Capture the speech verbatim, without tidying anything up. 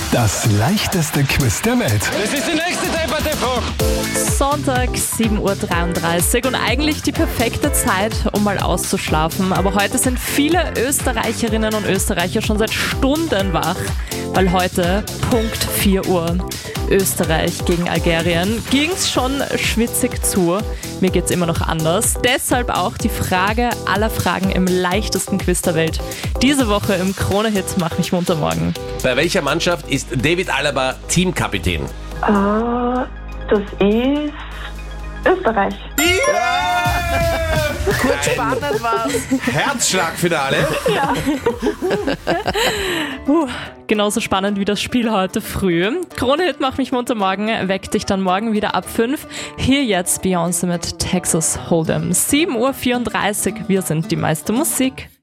Das leichteste Quiz der Welt. Das ist die nächste Debatte. Sonntag, sieben Uhr dreiunddreißig und eigentlich die perfekte Zeit, um mal auszuschlafen. Aber heute sind viele Österreicherinnen und Österreicher schon seit Stunden wach, weil heute Punkt vier Uhr Österreich gegen Algerien ging's schon schwitzig zu. Mir geht's immer noch anders. Deshalb auch die Frage aller Fragen im leichtesten Quiz der Welt. Diese Woche im Krone-Hit Mach mich munter morgen. Bei welcher Mannschaft ist David Alaba Teamkapitän? Ah, das ist Österreich. Kurz spannend war's. Herzschlagfinale. Ja. Uh, genauso spannend wie das Spiel heute früh. Krone-Hit Mach mich munter morgen weckt dich dann morgen wieder ab fünf. Hier jetzt Beyoncé mit Texas Hold'em. sieben Uhr vierunddreißig, wir sind die meiste Musik.